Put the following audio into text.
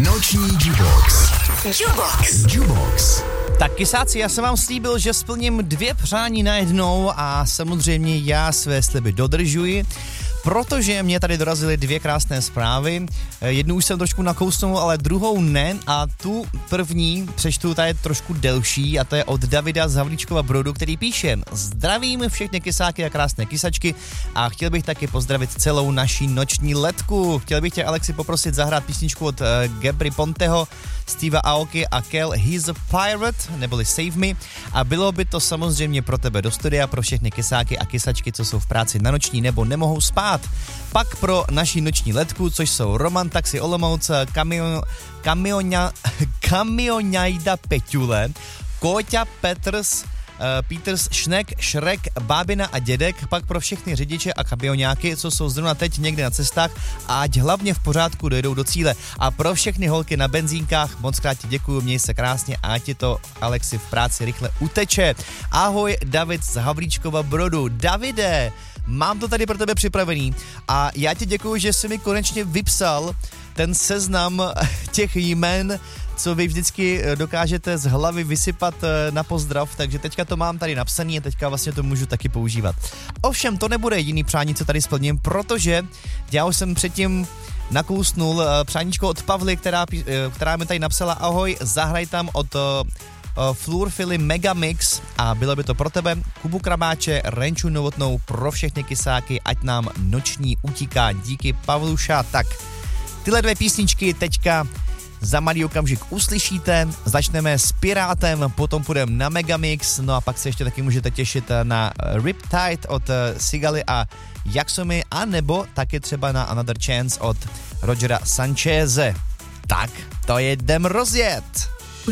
Noční Jubox. Jubox. Tak kysáci, já jsem vám slíbil, že splním 2 přání najednou a samozřejmě já své sliby dodržuji, protože mě tady dorazily 2 krásné zprávy. Jednu už jsem trošku nakousnul, ale druhou ne a tu první přečtu, ta je trošku delší a to je od Davida z Havlíčkova Brodu, který píše: Zdravím všechny kysáky a krásné kysačky a chtěl bych taky pozdravit celou naší noční letku. Chtěl bych tě, Alexi, poprosit zahrát písničku od Gabry Ponteho, Steva Aoki a Kel He's a Pirate, neboli Save Me, a bylo by to samozřejmě pro tebe do studia, pro všechny kysáky a kysačky, co jsou v práci na noční nebo nemohou spát. Pak pro naši noční letku, což jsou Roman Taxi Olomouc, Kamionajda Peťule, Kóťa Peters, Šnek, Šrek, Bábina a Dědek, pak pro všechny řidiče a kamioňáky, co jsou zrovna teď někde na cestách, a ať hlavně v pořádku dojdou do cíle. A pro všechny holky na benzínkách moc krát ti děkuju, měj se krásně a ať ti to, Alexi, v práci rychle uteče. Ahoj, David z Havlíčkova Brodu. Davide, mám to tady pro tebe připravený a já ti děkuju, že jsi mi konečně vypsal ten seznam těch jmen, co vy vždycky dokážete z hlavy vysypat na pozdrav, takže teďka to mám tady napsaný a teďka vlastně to můžu taky používat. Ovšem, to nebude jediný přání, co tady splním, protože já už jsem předtím nakousnul přáníčko od Pavly, která mi tady napsala: Ahoj, zahraj tam od Flurfily Megamix a bylo by to pro tebe, Kubu Krabáče, Renču Novotnou, pro všechny kysáky, ať nám noční utíká. Díky, Pavluša. Tak, tyhle 2 písničky teďka za malý okamžik uslyšíte, začneme s Pirátem, potom půjdeme na Megamix, no a pak se ještě taky můžete těšit na Riptide od Sigaly a Jaxomy, a nebo taky třeba na Another Chance od Rogera Sancheze. Tak, to jdem rozjet!